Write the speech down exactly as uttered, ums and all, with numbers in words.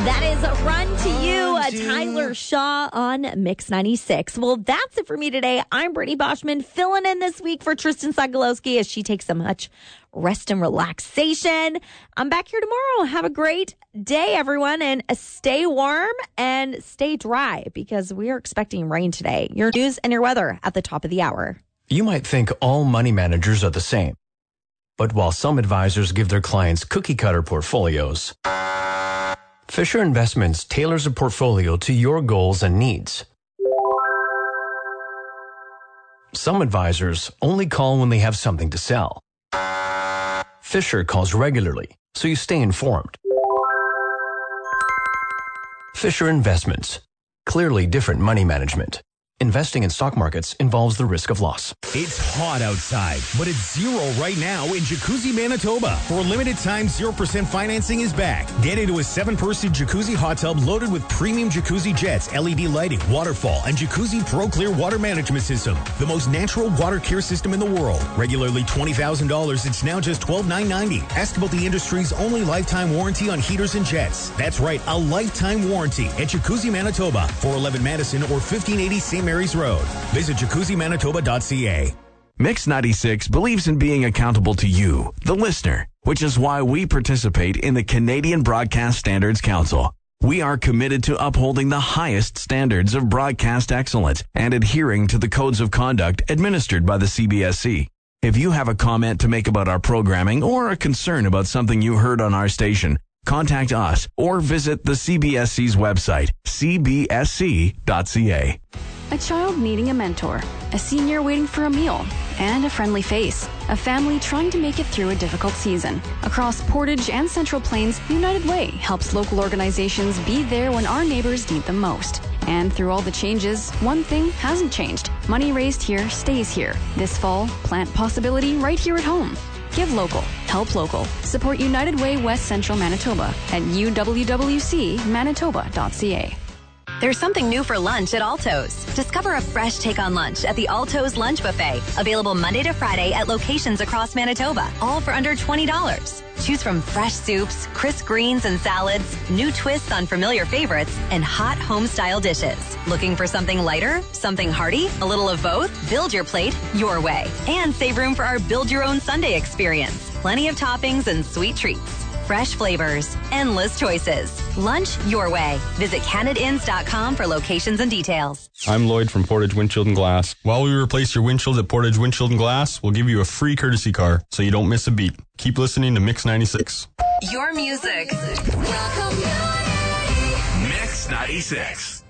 That is a Run to You, uh, Tyler Shaw on Mix ninety-six. Well, that's it for me today. I'm Brittany Boschman, filling in this week for Tristan Sokolowski as she takes so much rest and relaxation. I'm back here tomorrow. Have a great day, everyone, and stay warm and stay dry because we are expecting rain today. Your news and your weather at the top of the hour. You might think all money managers are the same. But while some advisors give their clients cookie-cutter portfolios, Fisher Investments tailors a portfolio to your goals and needs. Some advisors only call when they have something to sell. Fisher calls regularly, so you stay informed. Fisher Investments. Clearly different money management. Investing in stock markets involves the risk of loss. It's hot outside, but it's zero right now in Jacuzzi, Manitoba. For a limited time, zero percent financing is back. Get into a seven-person jacuzzi hot tub loaded with premium jacuzzi jets, L E D lighting, waterfall, and Jacuzzi Pro Clear water management system. The most natural water care system in the world. Regularly twenty thousand dollars, it's now just twelve thousand nine hundred ninety dollars. Ask about the industry's only lifetime warranty on heaters and jets. That's right, a lifetime warranty at Jacuzzi, Manitoba, four eleven Madison or fifteen eighty Saint Mary's Road. Visit jacuzzi manitoba dot c a. Mix ninety-six believes in being accountable to you, the listener, which is why we participate in the Canadian Broadcast Standards Council. We are committed to upholding the highest standards of broadcast excellence and adhering to the codes of conduct administered by the C B S C. If you have a comment to make about our programming or a concern about something you heard on our station, contact us or visit the C B S C's website, c b s c dot c a. A child needing a mentor, a senior waiting for a meal, and a friendly face. A family trying to make it through a difficult season. Across Portage and Central Plains, United Way helps local organizations be there when our neighbors need them most. And through all the changes, one thing hasn't changed. Money raised here stays here. This fall, plant possibility right here at home. Give local. Help local. Support United Way West Central Manitoba at u w w c manitoba dot c a. There's something new for lunch at Alto's. Discover a fresh take on lunch at the Alto's Lunch Buffet. Available Monday to Friday at locations across Manitoba. All for under twenty dollars. Choose from fresh soups, crisp greens and salads, new twists on familiar favorites, and hot home-style dishes. Looking for something lighter? Something hearty? A little of both? Build your plate your way. And save room for our Build Your Own Sunday experience. Plenty of toppings and sweet treats. Fresh flavors, endless choices. Lunch your way. Visit canada inns dot com for locations and details. I'm Lloyd from Portage Windshield and Glass. While we replace your windshield at Portage Windshield and Glass, we'll give you a free courtesy car so you don't miss a beat. Keep listening to Mix ninety-six. Your music. Welcome, Mix ninety-six.